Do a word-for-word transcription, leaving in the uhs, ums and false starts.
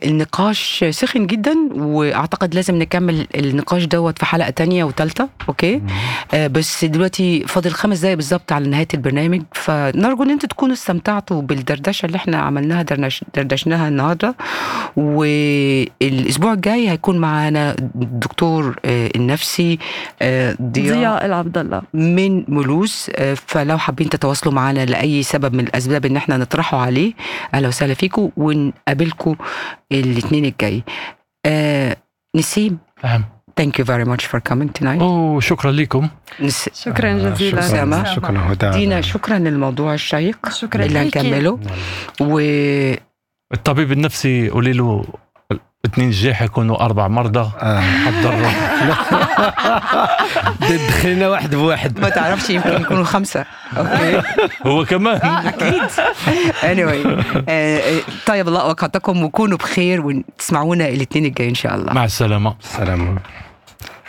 النقاش سخن جدا، واعتقد لازم نكمل النقاش دوت في حلقة تانية وثالثة. اوكي آه بس دلوقتي فاضل خمس دقايق بالظبط على نهاية البرنامج، فنرجو ان انتوا تكونوا استمتعتوا بالدردشة اللي احنا عملناها درنش دردشناها النهاردة. والاسبوع الجاي هيكون معانا الدكتور آه النفسي آه ضياء, ضياء العبد الله من مولوز. آه فلو حابين تتواصلوا معنا لأي سبب من الأسباب ان احنا نطرحه عليه، اهلا وسهلا فيكم، ونقابلكم الاثنين الجاي. آه نسيم، أهم. thank you very much for coming tonight. أوه شكرا لكم. نس... شكرا جزيلا. سامة. شكرا هدى. دينا شكرا للموضوع الشيق شكرا اللي ليكي. هنكمله. و الطبيب النفسي قولي له الاثنين الجاي حيكونوا أربع مرضى. حضروا. دخلنا واحد بواحد. ما تعرفش يمكن يكونوا خمسة. أوكي. هو كمان. أكيد. anyway آه طيب الله أوقاتكم وكونوا بخير، وتسمعونا الاثنين الجاي إن شاء الله. مع السلامة. سلام.